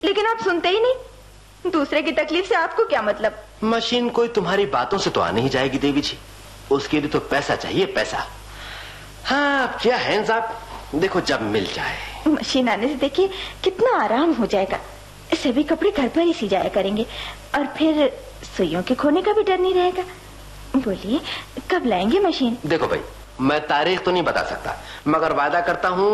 लेकिन आप सुनते ही नहीं। दूसरे की तकलीफ से आपको क्या मतलब? मशीन कोई तुम्हारी बातों से तो आने ही जाएगी देवी जी, उसके लिए तो पैसा चाहिए, पैसा। हाँ क्या है साहब, देखो जब मिल जाए। मशीन आने से देखिए कितना आराम हो जाएगा। सभी कपड़े घर पर ही सी जाया करेंगे और फिर सुइयों के खोने का भी डर नहीं रहेगा। बोलिए कब लाएंगे मशीन? देखो भाई, मैं तारीख तो नहीं बता सकता, मगर वादा करता हूँ